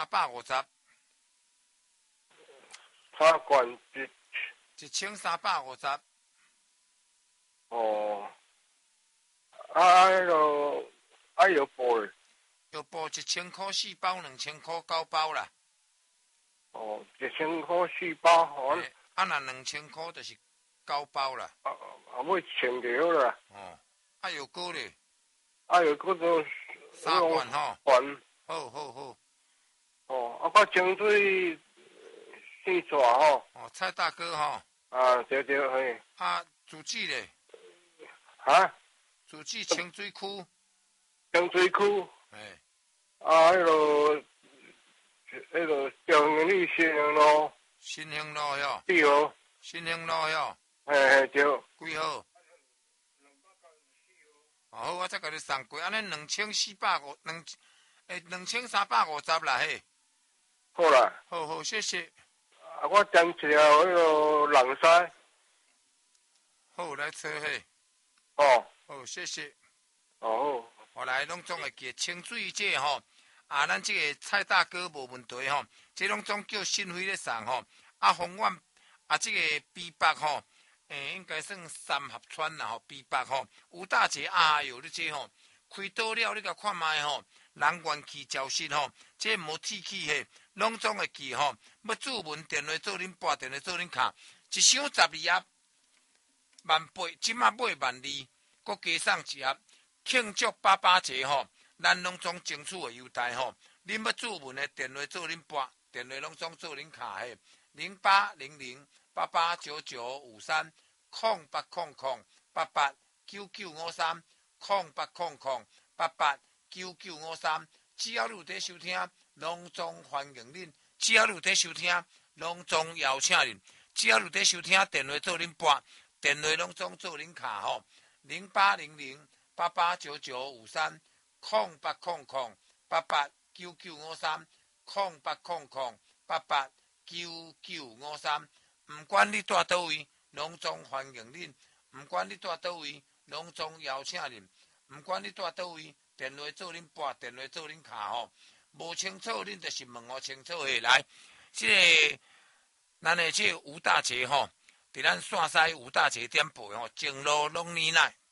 1350， 插管 1350。 哦，迄个药布嘞？ 药布1000块4包，2000块9包啦。 哦，1000块4包，好。 啊，若2000块就是9包啦。 尾1000就好啦。 哦，啊药膏咧？ 啊药膏都 3罐吼。 罐。 好好好。 哦，啊，我清水4纸吼。 哦，蔡大哥吼。 啊，对对，嘿。 啊，主机咧？ 哈？ 主机清水区。 清水区。 嘿。 啊，迄个中原里新兴路。 新兴路哟。 4号。 新兴路哟。 嘿，对。 几号？好，我再甲你送过，安尼2350啦嘿。 好啦。 好好，谢谢。 啊，我点一条迄个人参。 好，来测嘿。 哦。 好，谢谢。 哦好。 后来拢总会记清水这吼，啊，咱这个蔡大哥无问题吼，这拢总叫新辉咧送吼。啊，方案啊，这个碧白吼，应该算3合串啦吼，碧白吼，吴大姐啊哟，你这吼开刀了，你甲看卖吼，人元气消失吼，这无铁气嘿，拢总会记吼。要注文电话做恁拨，电话做恁卡，一箱12盒，18,000，即马买12,000，搁加送1盒。庆祝88节吼，咱拢总争取的优待吼。恁要注文的电话做恁拨，电话拢总做恁卡嘿。0800889953，0800889953，只要你有在收听，拢总欢迎恁；只要你有在收听，拢总邀请恁；只要你有在收听，电话做恁拨，电话拢总做恁卡吼。0800889953，0800889953，不管你住倒位，拢总欢迎恁；不管你住倒位，拢总邀请恁；不管你住倒位，电话做恁拨，电话做恁卡吼。无清楚，恁就是问我清楚下来。这个咱的这吴大姐吼，伫咱线西吴大姐店铺吼，前路拢年来。